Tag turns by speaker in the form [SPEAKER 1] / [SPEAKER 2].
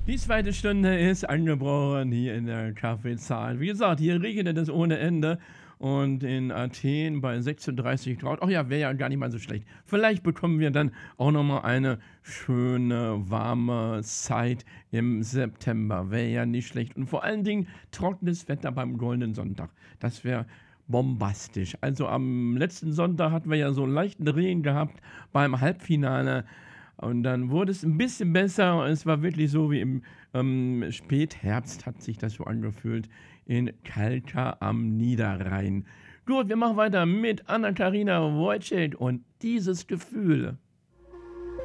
[SPEAKER 1] Die zweite Stunde ist angebrochen hier in der Kaffeezahl. Wie gesagt, hier regnet es ohne Ende und in Athen bei 36 Grad. Ach ja, wäre ja gar nicht mal so schlecht. Vielleicht bekommen wir dann auch noch mal eine schöne, warme Zeit im September. Wäre ja nicht schlecht. Und vor allen Dingen trockenes Wetter beim Goldenen Sonntag. Das wäre bombastisch. Also am letzten Sonntag hatten wir ja so 'n leichten Regen gehabt beim Halbfinale und dann wurde es 'n bisschen besser. Es war wirklich so wie im, Spätherbst hat sich das so angefühlt in Calca am Niederrhein. Gut, wir machen weiter mit Anna-Karina Wojcik und „Dieses Gefühl“.